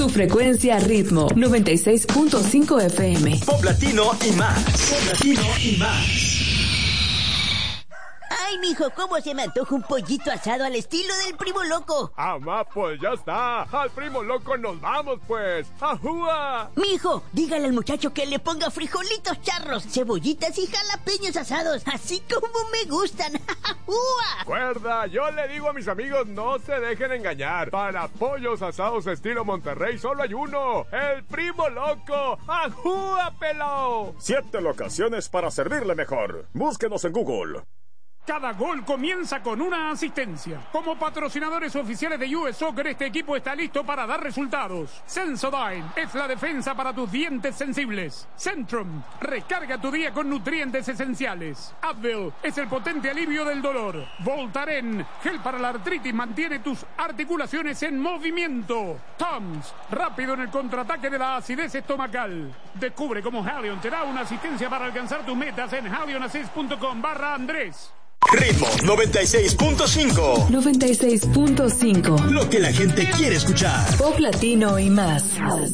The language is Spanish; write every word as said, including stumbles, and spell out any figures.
Tu frecuencia ritmo noventa y seis punto cinco F M. Pop latino y más. Pop latino y más. Ay, mijo, ¿cómo se me antoja un pollito asado al estilo del Primo Loco? Ah, ma, pues ya está. Al Primo Loco nos vamos, pues. ¡Ajúa! Mijo, dígale al muchacho que le ponga frijolitos charros, cebollitas y jalapeños asados, así como me gustan. ¡Ajúa! Cuerda, yo le digo a mis amigos, no se dejen engañar. Para pollos asados estilo Monterrey solo hay uno. El Primo Loco. ¡Ajúa, pelao! Siete locaciones para servirle mejor. Búsquenos en Google. Cada gol comienza con una asistencia. Como patrocinadores oficiales de U S Soccer, este equipo está listo para dar resultados. Sensodyne es la defensa para tus dientes sensibles. Centrum, recarga tu día con nutrientes esenciales. Advil es el potente alivio del dolor. Voltaren, gel para la artritis, mantiene tus articulaciones en movimiento. Tums, rápido en el contraataque de la acidez estomacal. Descubre cómo Halion te da una asistencia para alcanzar tus metas en halionassist.com barra Andrés. Ritmo noventa y seis punto cinco. noventa y seis punto cinco. Lo que la gente quiere escuchar. Pop latino y más.